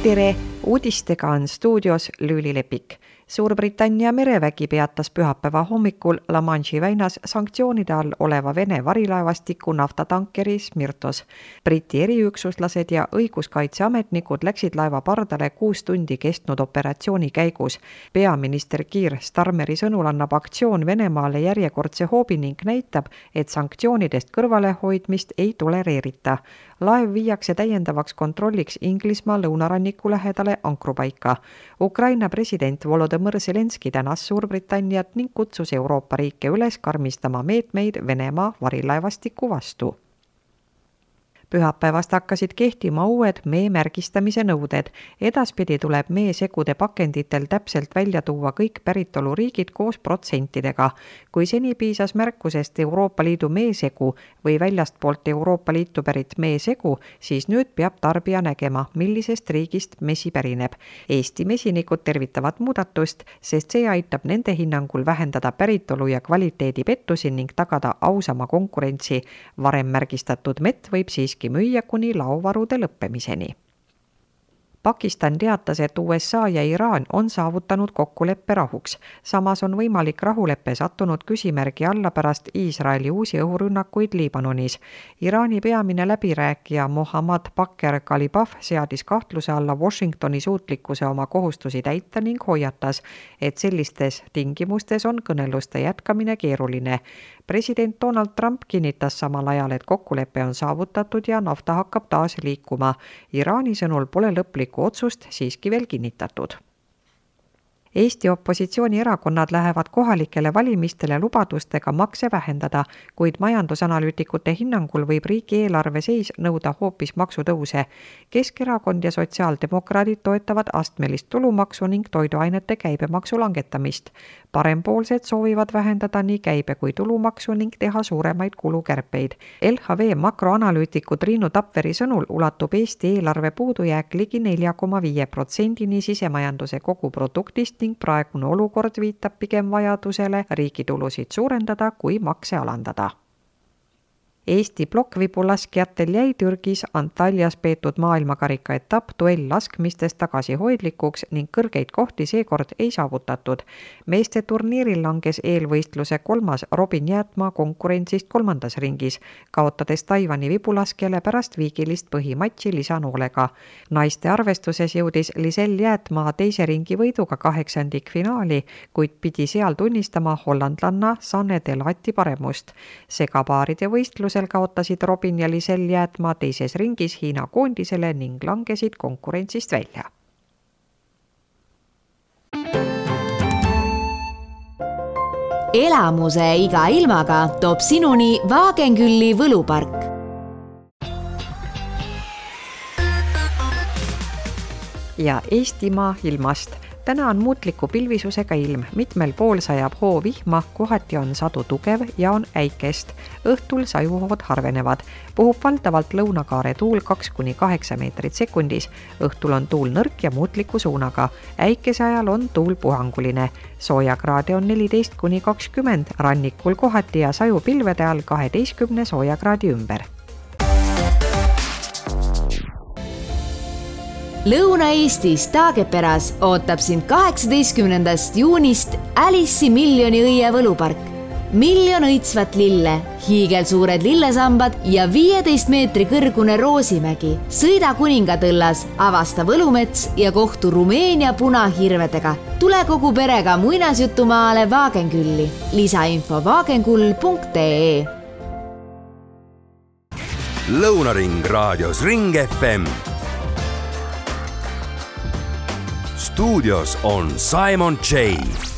Tere! Uudistega on stuudios Lüüli Lepik. Suurbritannia merevägi peatas pühapäeva hommikul La Manche'i väinas sanktsioonide all oleva Vene varilaevastiku naftatankeri Smirtos. Briti eriüksuslased ja õiguskaitseametnikud läksid laeva pardale 6 tundi kestnud operatsiooni käigus. Peaminister Keir Starmeri sõnul annab aktsioon Venemaale järjekordse hoobi ning näitab, et sanktsioonidest kõrvalehoidmist ei tolereerita. Laev viiakse täiendavaks kontrolliks Inglismaa lõunaranniku lähedale ankrupaika. Ukraina president Volodõmõr Zelenski tänas Suurbritanniat ning kutsus Euroopa riike üles karmistama meetmeid Venemaa varilaevastiku vastu. Pühapäevast hakkasid kehtima uued mee märgistamise nõuded. Edaspidi tuleb meesegude pakenditel täpselt välja tuua kõik päritoluriigid koos protsentidega. Kui seni piisas märkusest Euroopa Liidu meesegu või väljastpoolt Euroopa Liitu pärit meesegu, siis nüüd peab tarbija nägema, millisest riigist mesi pärineb. Eesti mesinikud tervitavad muudatust, sest see aitab nende hinnangul vähendada päritolu ja kvaliteedi pettusi ning tagada ausama konkurentsi. Varem märgistatud mett võib siiski müüa kuni laovarude lõppemiseni. Pakistan teatas, et USA ja Iraan on saavutanud kokkuleppe rahuks. Samas on võimalik rahuleppe sattunud küsimärgi alla pärast Iisraeli uusi õhurünnakuid Liibanonis. Iraani peamine läbirääkija Mohammad Bakr Kalibaf seadis kahtluse alla Washingtoni suutlikkuse oma kohustusi täita ning hoiatas, et sellistes tingimustes on kõneluste jätkamine keeruline. President Donald Trump kinnitas samal ajal, et kokkulepe on saavutatud ja nafta hakkab taas liikuma. Iraani sõnul pole lõplikku otsust siiski veel kinnitatud. Eesti opositsioonierakonnad lähevad kohalikele valimistele lubadustega makse vähendada, kuid majandusanalüütikute hinnangul võib riigieelarve seis nõuda hoopis maksutõuse. Keskerakond ja sotsiaaldemokraadid toetavad astmelist tulumaksu ning toiduainete käibemaksu langetamist. Parempoolsed soovivad vähendada nii käibe kui tulumaksu ning teha suuremaid kulukärpeid. LHV makroanalüütiku Triinu Tapveri sõnul ulatub Eesti eelarve puudujääk ligi 4,5% sisemajanduse koguproduktist ning praegune olukord viitab pigem vajadusele riigi tulusid suurendada kui makse alandada. Eesti plokkvibulaskjatel jäi Türgis Antalyas peetud maailmakarika etapp duell-laskmistes tagasihoidlikuks ning kõrgeid kohti seekord ei saavutatud. Meeste turniiril langes eelvõistluse 3. Robin Jäätmaa konkurentsist 3. ringis, kaotades Taiwani vibulaskjale pärast viigilist põhimatši lisanoolega. Naiste arvestuses jõudis Lisel Jäätmaa 2. ringi võiduga 8. finaali, kuid pidi seal tunnistama hollandlanna Sanne Delati paremust. Segapaaride võistlus kaotasid Robin ja Lisel Jäätmaa 2. ringis Hiina koondisele ning langesid konkurentsist välja. Elamuse iga ilmaga toob sinuni Wagenkülli võlupark. Ja Eestimaa ilmast. Täna on muutliku pilvisusega ilm, mitmel pool sajab hoo vihma, kohati on sadu tugev ja on äikest. Õhtul sajuhood harvenevad. Puhub valdavalt lõunakaare tuul 2–8 meetrit sekundis. Õhtul on tuul nõrk ja muutliku suunaga. Äikese ajal on tuul puhanguline. Soojakraade on 14–20, rannikul kohati ja sajupilvede all 12 soojakraadi ümber. Lõuna-Eestis Taageperas ootab sind 18. juunist Alice'i miljoni õie võlupark. 1 miljon õitsvat lille, hiigelsuured lillesambad ja 15 meetri kõrgune Roosimägi. Sõida Kuningatõllas, avasta võlumets ja kohtu Rumeenia punahirvedega. Tule kogu perega muinasjutumaale Wagenkülli. Lisainfo wagenkull.ee. Lõunaring raadios Ring FM. Stuudios on Simon J.